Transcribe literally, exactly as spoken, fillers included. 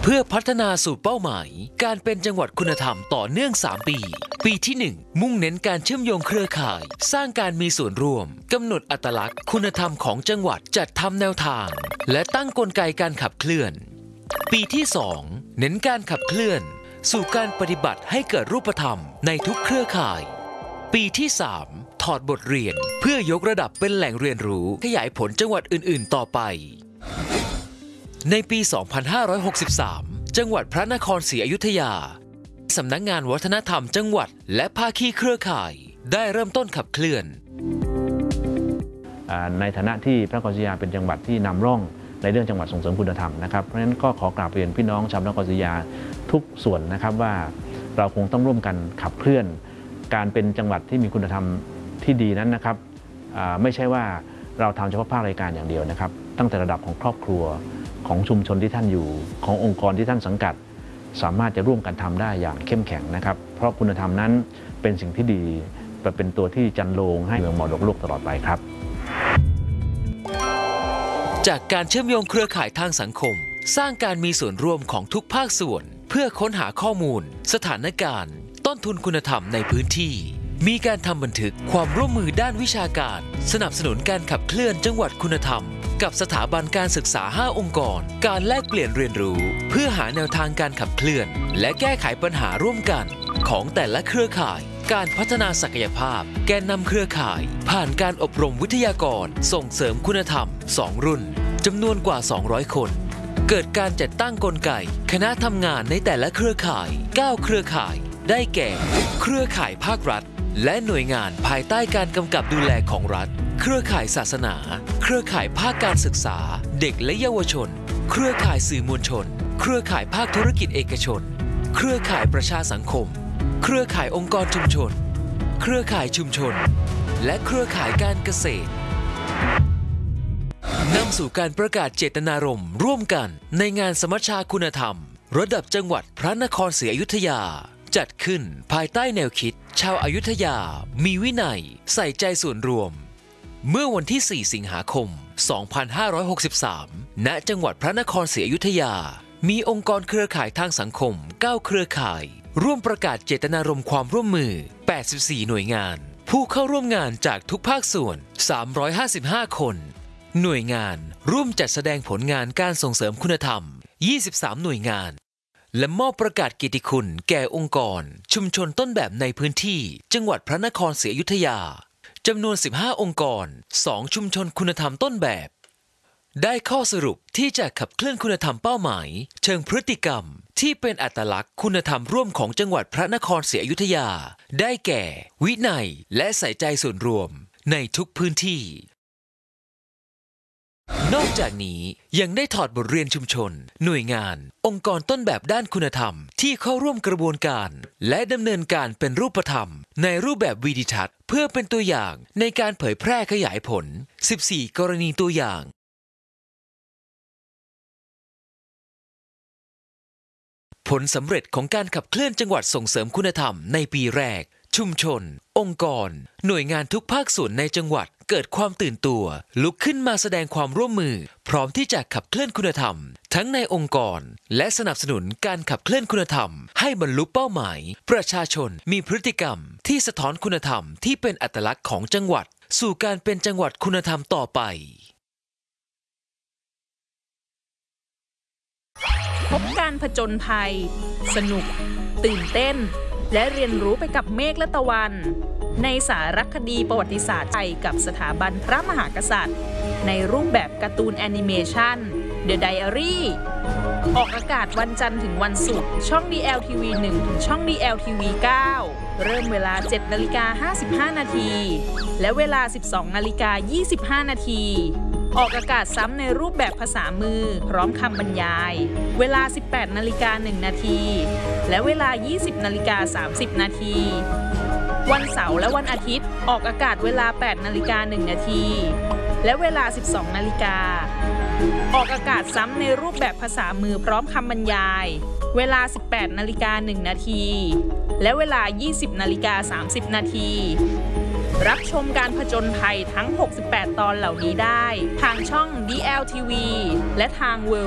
พื่อพัฒนาสู่เป้าหมายการเป็นจังหวัดคุณธรรมต่อเนื่องสามปีปีที่หนึ่งมุ่งเน้นการเชื่อมโยงเครือข่ายสร้างการมีส่วนร่วมกำหนดอัตลักษณ์คุณธรรมของจังหวัดจัดทำแนวทางและตั้งกลไกการขับเคลื่อนปีที่สองเน้นการขับเคลื่อนสู่การปฏิบัติให้เกิดรูปธรรมในทุกเครือข่ายปีที่สามถอดบทเรียนเพื่อยกระดับเป็นแหล่งเรียนรู้ขยายผลจังหวัดอื่นๆต่อไปในปี สองพันห้าร้อยหกสิบสาม จังหวัดพระนครศรีอยุธยาสำนักงานวัฒนธรรมจังหวัดและภาคีเครือข่ายได้เริ่มต้นขับเคลื่อนในฐานะที่พระนครศรีอยุธยาเป็นจังหวัดที่นำร่องในเรื่องจังหวัดส่งเสริมคุณธรรมนะครับเพราะฉะนั้นก็ขอกราบเรียนพี่น้องชาวนครศรีอยุธยาทุกส่วนนะครับว่าเราคงต้องร่วมกันขับเคลื่อนการเป็นจังหวัดที่มีคุณธรรมที่ดีนั้นนะครับไม่ใช่ว่าเราทำเฉพาะภาคราชการอย่างเดียวนะครับตั้งแต่ระดับของครอบครัวของชุมชนที่ท่านอยู่ขององค์กรที่ท่านสังกัดสามารถจะร่วมกันทำได้อย่างเข้มแข็งนะครับเพราะคุณธรรมนั้นเป็นสิ่งที่ดีเป็นตัวที่จันโลงให้เมืองมรดกโลกตลอดไปครับจากการเชื่อมโยงเครือข่ายทางสังคมสร้างการมีส่วนร่วมของทุกภาคส่วนเพื่อค้นหาข้อมูลสถานการณ์ต้นทุนคุณธรรมในพื้นที่มีการทำบันทึกความร่วมมือด้านวิชาการสนับสนุนการขับเคลื่อนจังหวัดคุณธรรมกับสถาบันการศึกษาห้าองค์กรการแลกเปลี่ยนเรียนรู้เพื่อหาแนวทางการขับเคลื่อนและแก้ไขปัญหาร่วมกันของแต่ละเครือข่ายการพัฒนาศักยภาพแกนนำเครือข่ายผ่านการอบรมวิทยากรส่งเสริมคุณธรรมสองรุ่นจำนวนกว่าสองร้อยคนเกิดการจัดตั้งกลไกคณะทำงานในแต่ละเครือข่ายเก้าเครือข่ายได้แก่เครือข่ายภาครัฐและหน่วยงานภายใต้การกำกับดูแลของรัฐเครือข่ายศาสนาเครือข่ายภาคการศึกษาเด็กและเยาวชนเครือข่ายสื่อมวลชนเครือข่ายภาคธุรกิจเอกชนเครือข่ายประชาสังคมเครือข่ายองค์กรชุมชนเครือข่ายชุมชนและเครือข่ายการเกษตรนำสู่การประกาศเจตนารมณ์ร่วมกันในงานสมัชชาคุณธรรมระดับจังหวัดพระนครศรีอยุธยาจัดขึ้นภายใต้แนวคิดชาวอยุธยามีวินัยใส่ใจส่วนรวมเมื่อวันที่สี่สิงหาคมสองพันห้าร้อยหกสิบสามณจังหวัดพระนครศรีอยุธยามีองค์กรเครือข่ายทางสังคมเก้าเครือข่ายร่วมประกาศเจตนารมณ์ความร่วมมือแปดสิบสี่หน่วยงานผู้เข้าร่วมงานจากทุกภาคส่วนสามร้อยห้าสิบห้าคนหน่วยงานร่วมจัดแสดงผลงานการส่งเสริมคุณธรรมยี่สิบสามหน่วยงานและมอบประกาศเกียรติคุณแก่องค์กรชุมชนต้นแบบในพื้นที่จังหวัดพระนครศรีอยุธยาจำนวนสิบห้าองค์กรสองชุมชนคุณธรรมต้นแบบได้ข้อสรุปที่จะขับเคลื่อนคุณธรรมเป้าหมายเชิงพฤติกรรมที่เป็นอัตลักษณ์คุณธรรมร่วมของจังหวัดพระนครศรีอยุธยาได้แก่วินัยและใส่ใจส่วนรวมในทุกพื้นที่นอกจากนี้ยังได้ถอดบทเรียนชุมชนหน่วยงานองค์กรต้นแบบด้านคุณธรรมที่เข้าร่วมกระบวนการและดำเนินการเป็นรูปธรรมในรูปแบบวิดิทัศน์เพื่อเป็นตัวอย่างในการเผยแพร่ขยายผลสิบสี่กรณีตัวอย่างผลสำเร็จของการขับเคลื่อนจังหวัดส่งเสริมคุณธรรมในปีแรกชุมชนองค์กรหน่วยงานทุกภาคส่วนในจังหวัดเกิดความตื่นตัวลุกขึ้นมาแสดงความร่วมมือพร้อมที่จะขับเคลื่อนคุณธรรมทั้งในองค์กรและสนับสนุนการขับเคลื่อนคุณธรรมให้บรรลุเป้าหมายประชาชนมีพฤติกรรมที่สะท้อนคุณธรรมที่เป็นอัตลักษณ์ของจังหวัดสู่การเป็นจังหวัดคุณธรรมต่อไปพบการผจญภัยสนุกตื่นเต้นและเรียนรู้ไปกับเมฆและตะวันในสารคดีประวัติศาสตร์ไทยกับสถาบันพระมหากษัตริย์ในรูปแบบการ์ตูนแอนิเมชัน The Diary ออกอากาศวันจันทร์ถึงวันศุกร์ช่อง ดี แอล ที วี หนึ่ง ถึงช่อง ดี แอล ที วี เก้า เริ่มเวลา เจ็ดนาฬิกาห้าสิบห้านาทีและเวลา สิบสองนาฬิกายี่สิบห้านาทีออกอากาศซ้ำในรูปแบบภาษามือพร้อมคำบรรยายเวลา สิบแปดนาฬิกาหนึ่งนาทีและเวลา ยี่สิบนาฬิกาสามสิบนาทีวันเสาร์และวันอาทิตย์ออกอากาศเวลา แปดนาฬิกาหนึ่งนาทีและเวลา สิบสองนาฬิกาออกอากาศซ้ำในรูปแบบภาษามือพร้อมคำบรรยายเวลา สิบแปดนาฬิกาหนึ่งนาทีและเวลา ยี่สิบนาฬิกาสามสิบนาทีรับชมการผจญภัยทั้งหกสิบแปดตอนเหล่านี้ได้ทางช่อง ดี แอล ที วี และทาง เวิลด์